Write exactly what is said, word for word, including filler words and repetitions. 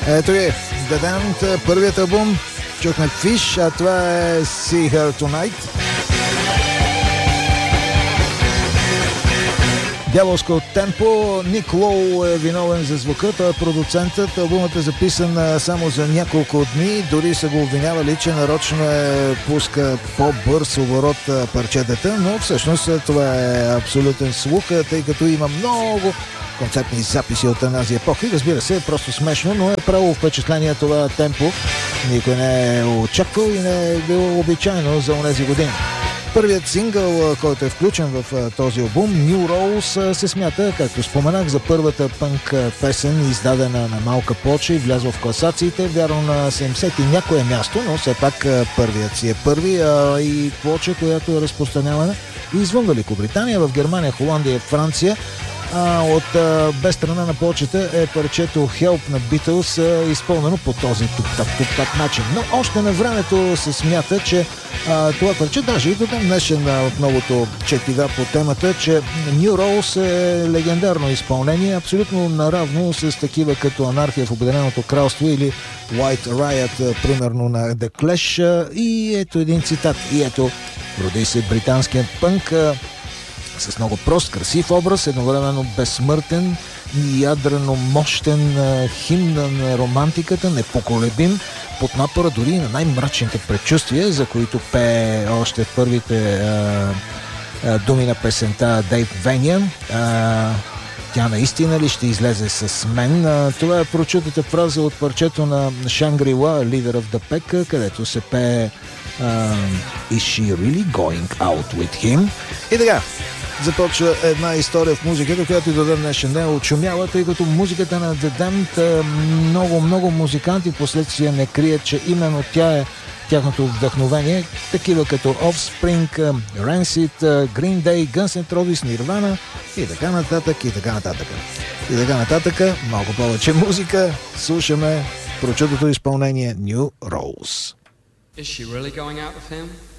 Ето е, The Damned, първият албум. Чухме Fish, а това е See Her Tonight. Дяволско темпо. Ник Лоу е виновен за звука, той е продуцентът. Албумът е записан само за няколко дни, дори са го обвинявали, че нарочно е пуска по-бърз оборот парчетата, но всъщност това е абсолютен слух, тъй като има много концертни записи от тази епоха. Разбира се, е просто смешно, но е право впечатление това темпо. Никой не е очаквал и не е било обичайно за онези години. Първият сингъл, който е включен в този албум, New Rose, се смята, както споменах, за първата пънк песен, издадена на малка плоча и влязла в класациите, вярно на седемдесет и някое място, но все пак първият си е първи, а и плоча, която е разпространявана извън Великобритания, в Германия, Холандия, Франция. А от а, без страна на плочата е парчето Help на Beatles, а, изпълнено по този тук-так-тук-так начин. Но още на времето се смята, че а, това парче, даже и до ден днешен от многото четива по темата, че New Rose е легендарно изпълнение, абсолютно наравно с такива като Анархия в Обединеното кралство или White Riot, примерно на The Clash. И ето един цитат. И ето, роди се британският пънк, с много прост, красив образ, едновременно безсмъртен и ядрено мощен химн на романтиката, непоколебим, под напора дори и на най-мрачните предчувствия, за които пее още в първите а, а, думи на песента Дейв Веня. А, тя наистина ли ще излезе с мен? А, това е прочутата фраза от парчето на Shangri-La, Leader of the Pack, където се пее Uh, Is she really going out with him? И така, започва една история в музиката, която и до ден днешен не е очумяла, тъй като музиката на The Damned, много, много музиканти последствия не крият, че именно тя е тяхното вдъхновение, такива като Offspring, Rancid, Green Day, Guns N' Roses, Nirvana и така нататък, и така нататък. И така нататък, малко повече музика, слушаме прочутото изпълнение New Rose. Is she really going out with him?